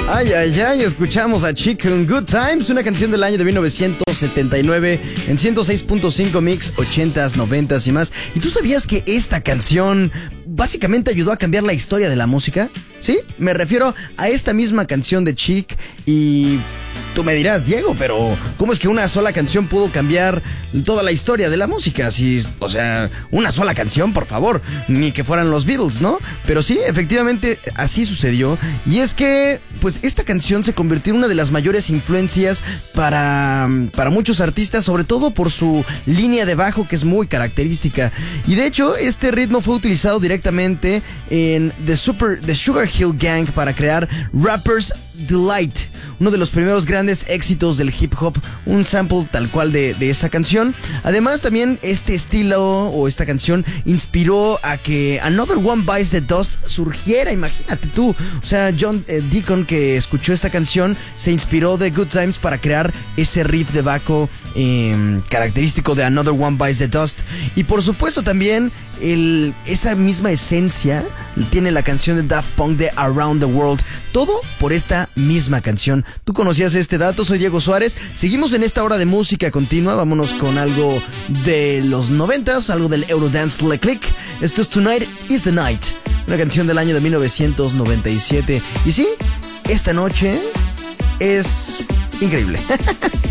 Ay, ay, ay, escuchamos a Chic con Good Times, una canción del año de 1979 en 106.5 Mix, 80s, 90s y más. ¿Y tú sabías que esta canción básicamente ayudó a cambiar la historia de la música? ¿Sí? Me refiero a esta misma canción de Chic y... Tú me dirás, Diego, pero ¿cómo es que una sola canción pudo cambiar toda la historia de la música? Si, o sea, una sola canción, por favor, ni que fueran los Beatles, ¿no? Pero sí, efectivamente, así sucedió. Y es que, pues, esta canción se convirtió en una de las mayores influencias para muchos artistas, sobre todo por su línea de bajo, que es muy característica. Y de hecho, este ritmo fue utilizado directamente en The Sugar Hill Gang para crear Rapper's Delight, uno de los primeros grandes éxitos del hip hop, un sample tal cual de esa canción. Además, también este estilo o esta canción inspiró a que Another One Bites the Dust surgiera, imagínate tú. O sea, John Deacon, que escuchó esta canción, se inspiró de Good Times para crear ese riff de bajo característico de Another One Bites the Dust. Y por supuesto también esa misma esencia tiene la canción de Daft Punk de Around the World. Todo por esta misma canción. ¿Tú conocías este dato? Soy Diego Suárez. Seguimos en esta hora de música continua. Vámonos con algo de los 90s, algo del Eurodance Le Click. Esto es Tonight is the Night, una canción del año de 1997. Y sí, esta noche es increíble.